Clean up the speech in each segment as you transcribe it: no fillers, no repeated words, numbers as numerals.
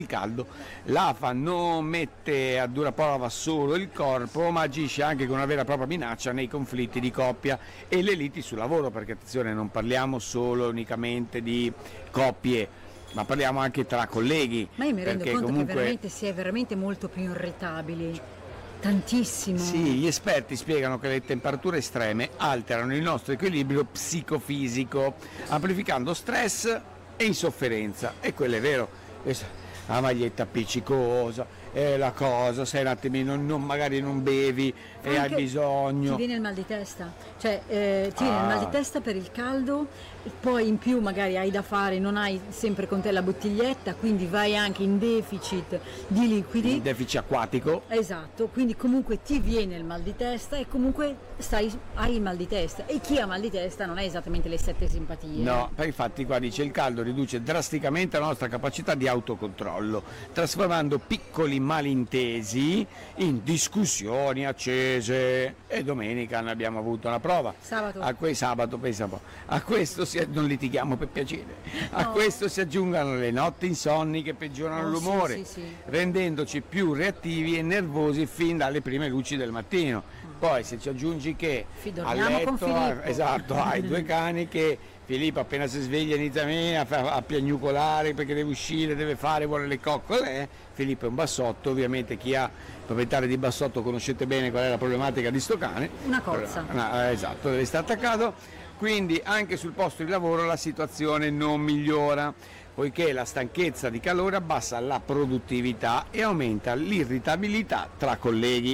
Il caldo, l'AFA non mette a dura prova solo il corpo, ma agisce anche con una vera e propria minaccia nei conflitti di coppia e le liti sul lavoro, perché attenzione, non parliamo solo unicamente di coppie, ma parliamo anche tra colleghi. Ma io mi rendo conto comunque, che veramente si è veramente molto più irritabili, tantissimo. Sì, gli esperti spiegano che le temperature estreme alterano il nostro equilibrio psicofisico, amplificando stress e insofferenza, e quello è vero. La maglietta appiccicosa, la cosa, sai un attimino, magari non bevi e hai bisogno. Ti viene il mal di testa, cioè ti viene il mal di testa per il caldo, poi in più magari hai da fare, non hai sempre con te la bottiglietta, quindi vai anche in deficit di liquidi. Il deficit acquatico. Esatto, quindi comunque ti viene il mal di testa e comunque hai il mal di testa, e chi ha mal di testa non ha esattamente le 7 simpatie. No, infatti qua dice il caldo riduce drasticamente la nostra capacità di autocontrollo, trasformando piccoli malintesi in discussioni accese, e domenica ne abbiamo avuto una prova. Sabato, pensa un po'. A questo non litighiamo per piacere. A questo si aggiungono le notti insonni che peggiorano l'umore, sì. rendendoci più reattivi e nervosi fin dalle prime luci del mattino. Poi se ci aggiungi che a letto, esatto, hai 2 cani che Filippo appena si sveglia inizia a piagnucolare perché deve uscire, deve fare, vuole le coccole. Filippo è un bassotto, ovviamente chi ha proprietario di bassotto conoscete bene qual è la problematica di sto cane. Una cozza. Esatto, deve stare attaccato, quindi anche sul posto di lavoro la situazione non migliora, poiché la stanchezza di calore abbassa la produttività e aumenta l'irritabilità tra colleghi.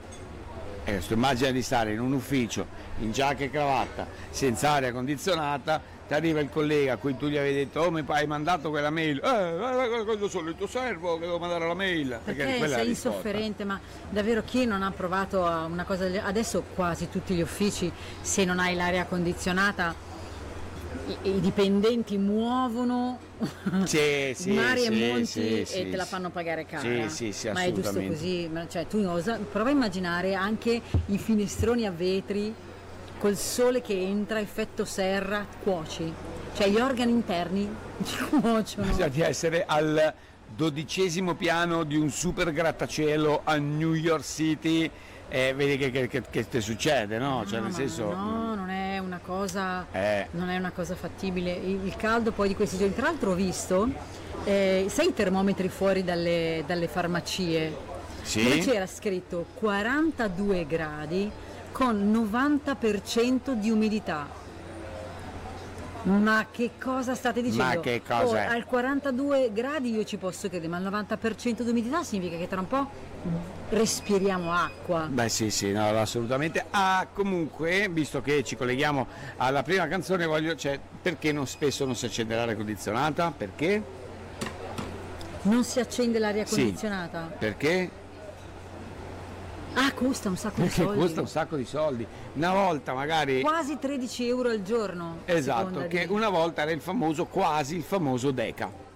Adesso immagina di stare in un ufficio in giacca e cravatta senza aria condizionata, ti arriva il collega a cui tu gli avevi detto mi hai mandato quella mail, quello sono il tuo servo che devo mandare la mail, perché sei insofferente. Ma davvero chi non ha provato a una cosa adesso quasi tutti gli uffici, se non hai l'aria condizionata i dipendenti muovono mari e monti e te la fanno pagare cara. Sì, ma è giusto così, cioè, tu prova a immaginare anche i finestroni a vetri col sole che entra, effetto serra, cuoci, cioè gli organi interni ci cuociono. Bisogna di essere al 12° piano di un super grattacielo a New York City, vedi che ti succede, no? Cioè, nel senso, no, non è una cosa fattibile. Il caldo poi di questi giorni, tra l'altro ho visto, sai i termometri fuori dalle farmacie, dove c'era scritto 42 gradi con 90% di umidità. Ma che cosa state dicendo? Ma che cosa è? Al 42 gradi io ci posso credere, ma il 90% di umidità significa che tra un po' respiriamo acqua. Beh sì, no, assolutamente. Comunque, visto che ci colleghiamo alla prima canzone, perché spesso non si accende l'aria condizionata? Perché? Non si accende l'aria condizionata? Perché? Costa un sacco di soldi. Costa un sacco di soldi. Una volta magari quasi 13 euro al giorno. Esatto, che una volta era quasi il famoso Deca.